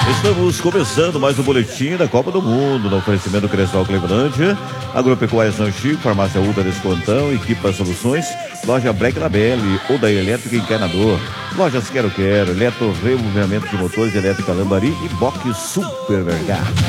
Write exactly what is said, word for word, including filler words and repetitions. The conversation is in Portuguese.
Estamos começando mais um boletim da Copa do Mundo, no oferecimento do Cressol Cleveland, Agropecuária São Chico, Farmácia Ultra Descontão, Equipa Soluções, Loja Black Labelle, Oda Elétrica Encanador, Lojas Quero Quero, Eletro Removiamento de Motores, Elétrica Lambari e Box Supermercado.